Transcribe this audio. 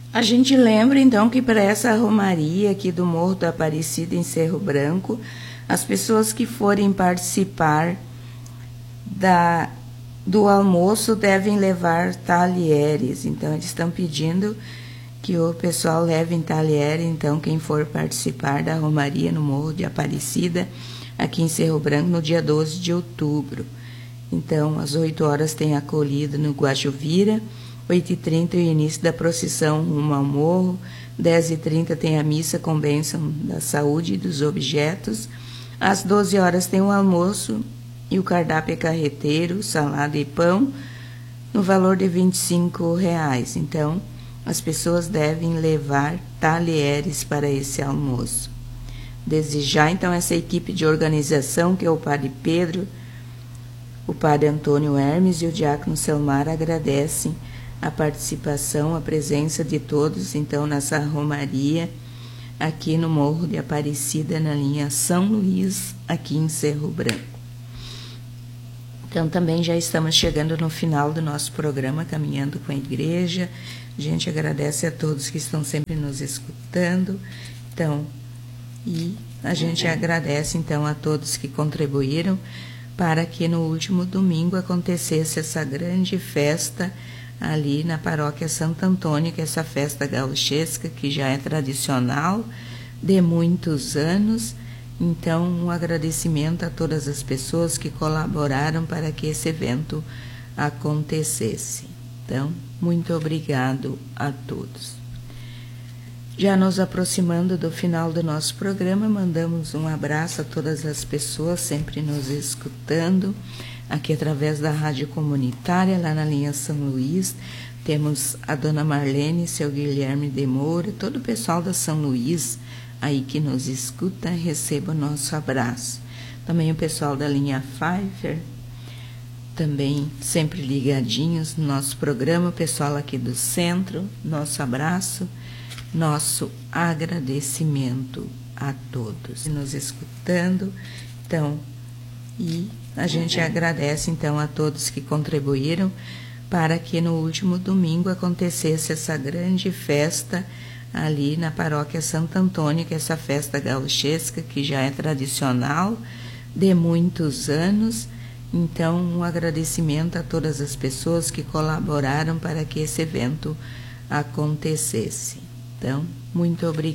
A gente lembra, então, que para essa romaria aqui do Morro da Aparecida, em Cerro Branco, as pessoas que forem participar do almoço devem levar talheres. Então, eles estão pedindo que o pessoal leve em talher, então, quem for participar da romaria no Morro de Aparecida, aqui em Cerro Branco, no dia 12 de outubro. Então, às 8 horas tem acolhida no Guajuvira, 8h30 o início da procissão rumo ao morro, 10h30 tem a missa com bênção da saúde e dos objetos, às 12 horas tem o almoço e o cardápio é carreteiro, salada e pão, no valor de R$25. Então, as pessoas devem levar talheres para esse almoço. Desde já, então, essa equipe de organização, que é o Padre Pedro, o Padre Antônio Hermes e o Diácono Selmar, agradecem a participação, a presença de todos, então, nessa romaria, aqui no Morro de Aparecida, na linha São Luís, aqui em Cerro Branco. Então, também já estamos chegando no final do nosso programa, Caminhando com a Igreja. A gente agradece a todos que estão sempre nos escutando. Então, e a gente agradece, então, a todos que contribuíram para que no último domingo acontecesse essa grande festa ali na paróquia Santo Antônio, que é essa festa gauchesca que já é tradicional de muitos anos. Então, um agradecimento a todas as pessoas que colaboraram para que esse evento acontecesse. Então, muito obrigado a todos. Já nos aproximando do final do nosso programa, mandamos um abraço a todas as pessoas sempre nos escutando, aqui através da Rádio Comunitária, lá na linha São Luís. Temos a dona Marlene, seu Guilherme de Moura, todo o pessoal da São Luís aí que nos escuta, receba o nosso abraço. Também o pessoal da linha Pfeiffer, também sempre ligadinhos no nosso programa, o pessoal aqui do centro, nosso abraço, nosso agradecimento a todos nos escutando. Então, e a gente agradece, então, a todos que contribuíram para que no último domingo acontecesse essa grande festa ali na paróquia Santo Antônio, que é essa festa gauchesca que já é tradicional de muitos anos. Então, um agradecimento a todas as pessoas que colaboraram para que esse evento acontecesse. Então, muito obrigada.